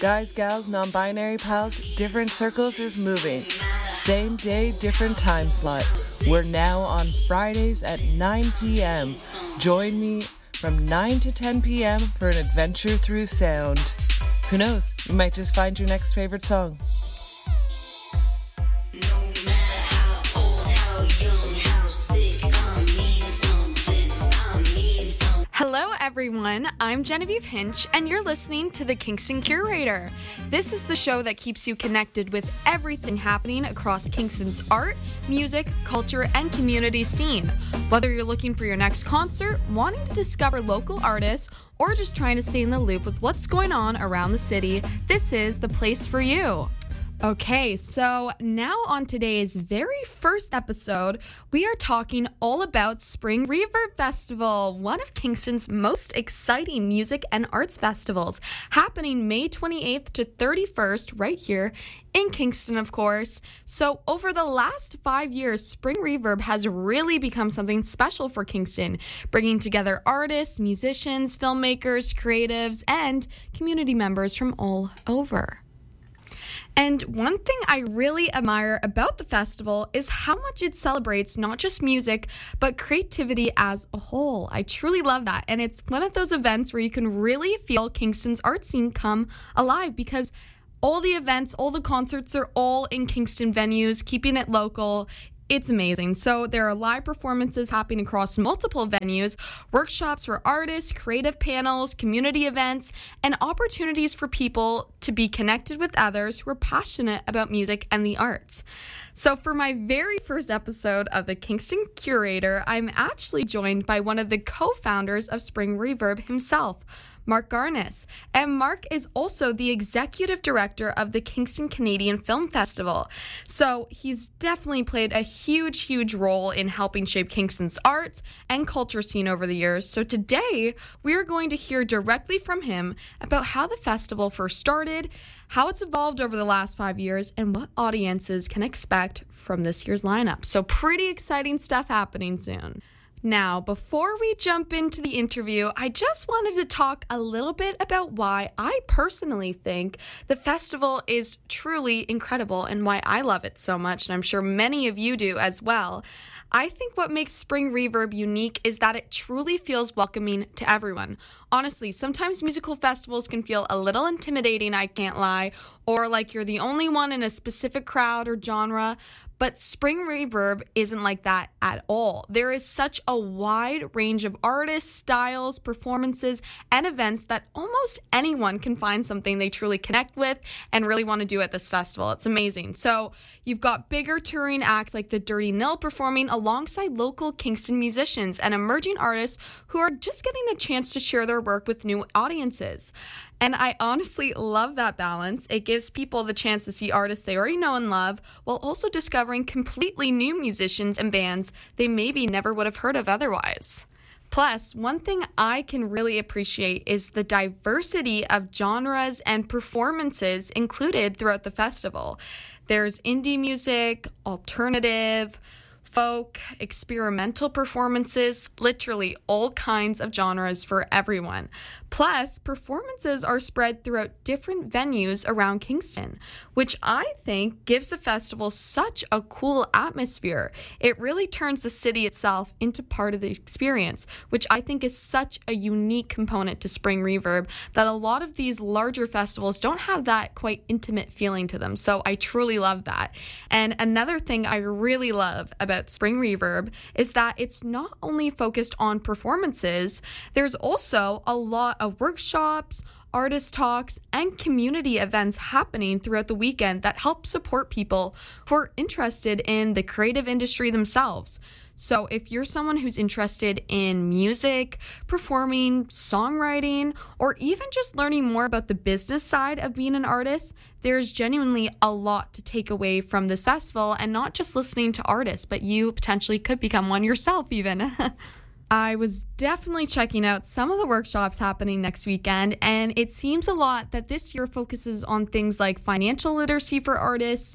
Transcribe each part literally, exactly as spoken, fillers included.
Guys, gals, non-binary pals, different circles is moving. Same day, different time slot. We're now on Fridays at nine p.m. Join me from nine to ten p.m. for an adventure through sound. Who knows? You might just find your next favorite song. Hello everyone, I'm Genevieve Hinch and you're listening to The Kingston Curator. This is the show that keeps you connected with everything happening across Kingston's art, music, culture, and community scene. Whether you're looking for your next concert, wanting to discover local artists, or just trying to stay in the loop with what's going on around the city, this is the place for you. Okay, so now on today's very first episode, we are talking all about Spring Reverb Festival, one of Kingston's most exciting music and arts festivals, happening May twenty-eighth to thirty-first right here in Kingston, of course. So over the last five years, Spring Reverb has really become something special for Kingston, bringing together artists, musicians, filmmakers, creatives, and community members from all over. And one thing I really admire about the festival is how much it celebrates not just music, but creativity as a whole. I truly love that. And it's one of those events where you can really feel Kingston's art scene come alive because all the events, all the concerts are all in Kingston venues, keeping it local. It's amazing. So there are live performances happening across multiple venues, workshops for artists, creative panels, community events, and opportunities for people to be connected with others who are passionate about music and the arts. So for my very first episode of the Kingston Curator, I'm actually joined by one of the co-founders of Spring Reverb himself, Mark Garnis. And Mark is also the executive director of the Kingston Canadian Film Festival. So he's definitely played a huge, huge role in helping shape Kingston's arts and culture scene over the years. So today, we are going to hear directly from him about how the festival first started, how it's evolved over the last five years, and what audiences can expect from this year's lineup. So pretty exciting stuff happening soon. Now, before we jump into the interview, I just wanted to talk a little bit about why I personally think the festival is truly incredible and why I love it so much, and I'm sure many of you do as well. I think what makes Spring Reverb unique is that it truly feels welcoming to everyone. Honestly, sometimes musical festivals can feel a little intimidating, I can't lie, or like you're the only one in a specific crowd or genre. But Spring Reverb isn't like that at all. There is such a wide range of artists, styles, performances, and events that almost anyone can find something they truly connect with and really want to do at this festival. It's amazing. So you've got bigger touring acts like the Dirty Nil performing alongside local Kingston musicians and emerging artists who are just getting a chance to share their work with new audiences. And I honestly love that balance. It gives people the chance to see artists they already know and love while also discovering completely new musicians and bands they maybe never would have heard of otherwise. Plus, one thing I can really appreciate is the diversity of genres and performances included throughout the festival. There's indie music, alternative, folk, experimental performances, literally all kinds of genres for everyone. Plus, performances are spread throughout different venues around Kingston, which I think gives the festival such a cool atmosphere. It really turns the city itself into part of the experience, which I think is such a unique component to Spring Reverb that a lot of these larger festivals don't have that quite intimate feeling to them. So I truly love that. And another thing I really love about Spring Reverb is that it's not only focused on performances, there's also a lot of workshops, artist talks, and community events happening throughout the weekend that help support people who are interested in the creative industry themselves. So if you're someone who's interested in music, performing, songwriting, or even just learning more about the business side of being an artist, there's genuinely a lot to take away from this festival, and not just listening to artists, but you potentially could become one yourself even. I was definitely checking out some of the workshops happening next weekend, and it seems a lot that this year focuses on things like financial literacy for artists,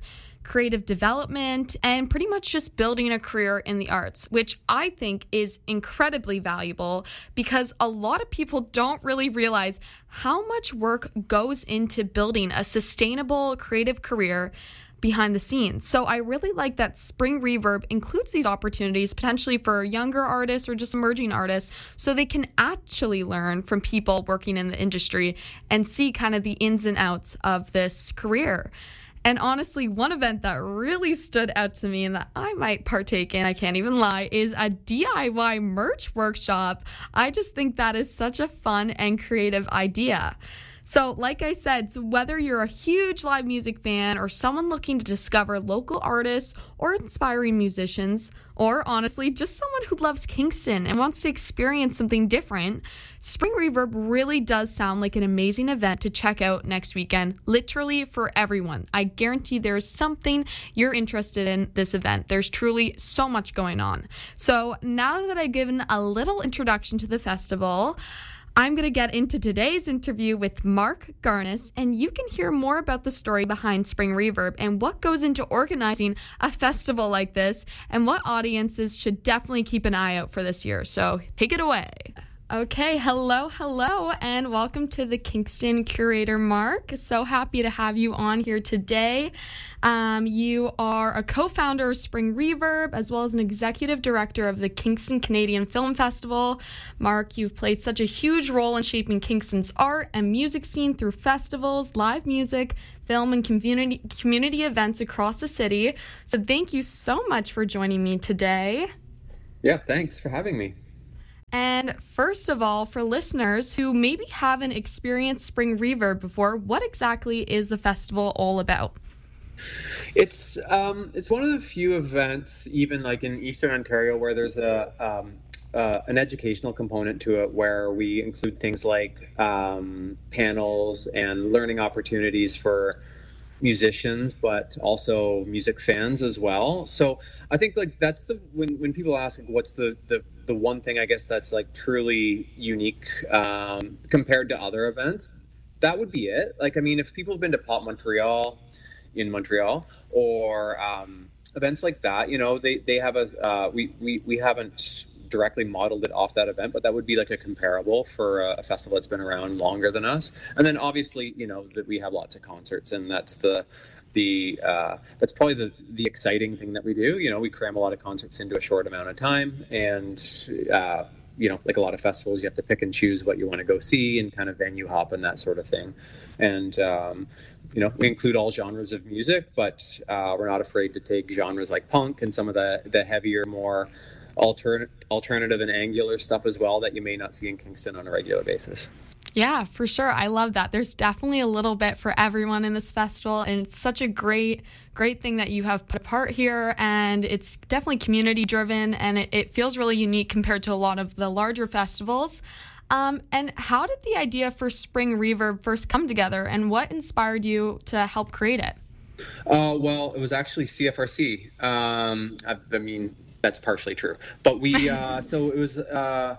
creative development, and pretty much just building a career in the arts, which I think is incredibly valuable because a lot of people don't really realize how much work goes into building a sustainable creative career behind the scenes. So I really like that Spring Reverb includes these opportunities potentially for younger artists or just emerging artists so they can actually learn from people working in the industry and see kind of the ins and outs of this career. And honestly, one event that really stood out to me and that I might partake in, I can't even lie, is a D I Y merch workshop. I just think that is such a fun and creative idea. So like I said, so whether you're a huge live music fan or someone looking to discover local artists or inspiring musicians, or honestly, just someone who loves Kingston and wants to experience something different, Spring Reverb really does sound like an amazing event to check out next weekend, literally for everyone. I guarantee there's something you're interested in this event. There's truly so much going on. So now that I've given a little introduction to the festival, I'm going to get into today's interview with Mark Garnis, and you can hear more about the story behind Spring Reverb and what goes into organizing a festival like this and what audiences should definitely keep an eye out for this year. So take it away. Okay, hello, hello, and welcome to the Kingston Curator, Mark. So happy to have you on here today. Um, you are a co-founder of Spring Reverb, as well as an executive director of the Kingston Canadian Film Festival. Mark, you've played such a huge role in shaping Kingston's art and music scene through festivals, live music, film, and community community events across the city. So thank you so much for joining me today. Yeah, thanks for having me. And first of all, for listeners who maybe haven't experienced Spring Reverb before, what exactly is the festival all about? It's um, it's one of the few events, even like in Eastern Ontario, where there's a um, uh, an educational component to it, where we include things like um, panels and learning opportunities for musicians, but also music fans as well. So I think like that's the when when people ask like, what's the the the one thing I guess that's like truly unique um, compared to other events, that would be it. Like I mean, if people have been to Pop Montreal in Montreal or um, events like that, you know, they they have a uh, we we we haven't directly modeled it off that event, but that would be like a comparable for a, a festival that's been around longer than us. And then obviously, you know, that we have lots of concerts, and that's the the uh, that's probably the the exciting thing that we do. You know, we cram a lot of concerts into a short amount of time, and uh, you know, like a lot of festivals, you have to pick and choose what you want to go see and kind of venue hop and that sort of thing. And um, you know, we include all genres of music, but uh, we're not afraid to take genres like punk and some of the the heavier, more Altern- alternative and angular stuff as well that you may not see in Kingston on a regular basis. Yeah, for sure. I love that. There's definitely a little bit for everyone in this festival, and it's such a great, great thing that you have put apart here, and it's definitely community driven, and it, it feels really unique compared to a lot of the larger festivals. Um, and how did the idea for Spring Reverb first come together, and what inspired you to help create it? Uh, well, it was actually C F R C. Um, I, I mean, that's partially true, but we uh, so it was uh,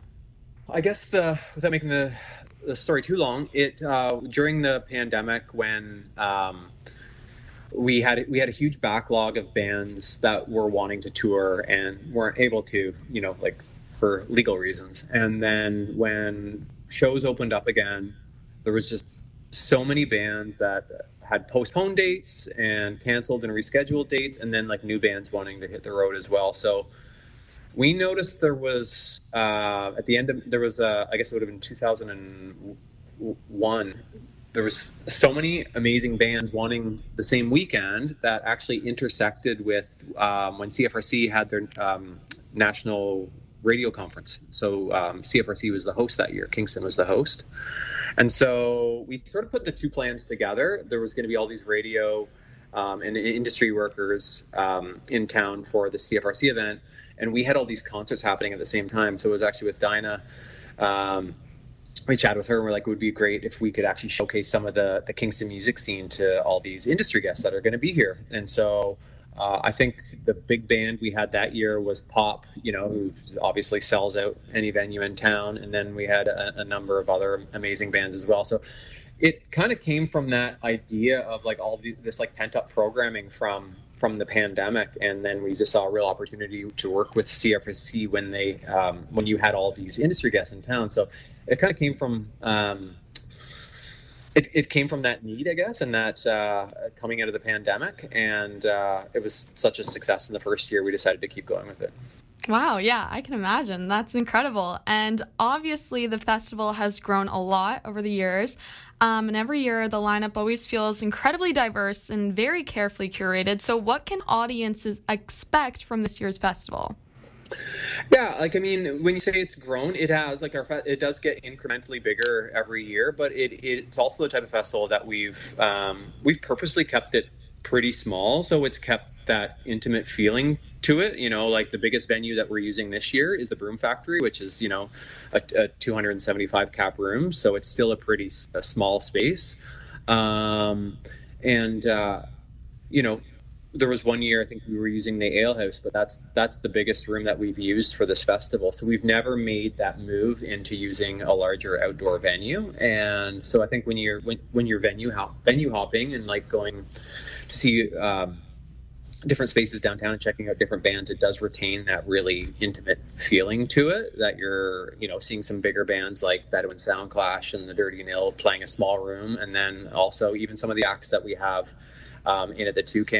I guess the without making the the story too long, it uh, during the pandemic when um, we had we had a huge backlog of bands that were wanting to tour and weren't able to, you know, like for legal reasons. And then when shows opened up again, there was just so many bands that had postponed dates and canceled and rescheduled dates, and then like new bands wanting to hit the road as well. So we noticed there was uh, at the end of there was uh, I guess it would have been two thousand one. There was so many amazing bands wanting the same weekend that actually intersected with um, when C F R C had their um, national radio conference. So um, C F R C was the host that year. Kingston was the host. And so we sort of put the two plans together. There was going to be all these radio um, and industry workers um, in town for the C F R C event. And we had all these concerts happening at the same time. So it was actually with Dinah. Um, we chatted with her and we're like, it would be great if we could actually showcase some of the, the Kingston music scene to all these industry guests that are going to be here. And so uh, I think the big band we had that year was Pop, you know, who obviously sells out any venue in town. And then we had a, a number of other amazing bands as well. So it kind of came from that idea of like all the, this like pent up programming from from the pandemic, and then we just saw a real opportunity to work with C F R C when they um, when you had all these industry guests in town. So it kind of came from um, it, it came from that need, I guess, and that uh, coming out of the pandemic, and uh, it was such a success in the first year, we decided to keep going with it. Wow, yeah, I can imagine. That's incredible. And obviously, the festival has grown a lot over the years. Um, and every year, the lineup always feels incredibly diverse and very carefully curated. So, what can audiences expect from this year's festival? Yeah, like I mean, when you say it's grown, it has like our fe- it does get incrementally bigger every year, but it it's also the type of festival that we've um, we've purposely kept it pretty small, so it's kept that intimate feeling to it. You know, like the biggest venue that we're using this year is the Broom Factory, which is you know a, a two hundred seventy-five cap room, so it's still a pretty s- a small space, um, and uh, you know there was one year I think we were using the Ale House, but that's that's the biggest room that we've used for this festival. So we've never made that move into using a larger outdoor venue. And so I think when you're when, when you're venue hop, venue hopping and like going to see um, different spaces downtown and checking out different bands, it does retain that really intimate feeling to it. That you're you know seeing some bigger bands like Bedouin Soundclash and the Dirty Nil playing a small room, and then also even some of the acts that we have um, in at the Toucan